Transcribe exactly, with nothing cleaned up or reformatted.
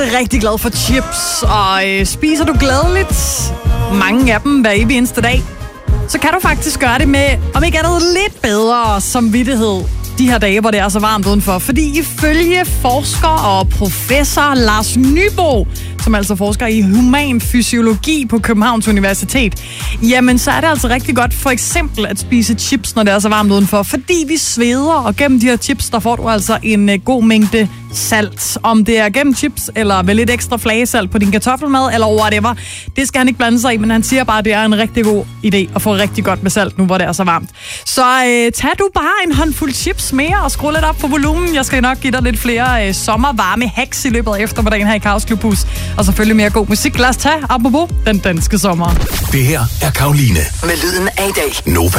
Rigtig glad for chips, og øh, spiser du gladeligt mange af dem hver evig eneste dag, så kan du faktisk gøre det med, om ikke andet, lidt bedre samvittighed de her dage, hvor det er så varmt udenfor. Fordi ifølge forsker og professor Lars Nybo, som altså forsker i human fysiologi på Københavns Universitet, jamen så er det altså rigtig godt for eksempel at spise chips, når det er så varmt udenfor, fordi vi sveder, og gennem de her chips, der får du altså en uh, god mængde salt. Om det er gennem chips, eller vel lidt ekstra flagesalt på din kartoffelmad, eller whatever, det skal han ikke blande sig i, men han siger bare, at det er en rigtig god idé at få rigtig godt med salt nu, hvor det er så varmt. Så uh, tag du bare en håndfuld chips mere, og skru lidt op på volumen. Jeg skal nok give dig lidt flere uh, sommervarme hacks i løbet af eftermiddagen her i Kaos Klubhus. Og selvfølgelig mere god musik. Lad os tage, apropos, den danske sommer. Det her er Karoline. Med lyden af i dag. Nova.